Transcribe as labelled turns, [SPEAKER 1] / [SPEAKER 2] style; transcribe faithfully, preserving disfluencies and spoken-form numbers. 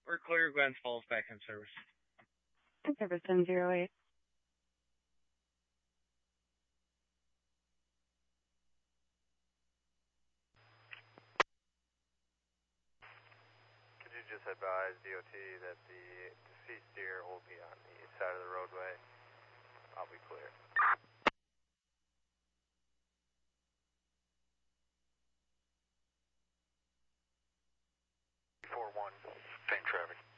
[SPEAKER 1] We're clear. Glens Falls back in service.
[SPEAKER 2] Service seven zero eight.
[SPEAKER 3] Could you just advise D O T that the deceased deer will be on the east side of the roadway? I'll be clear. four one, same traffic.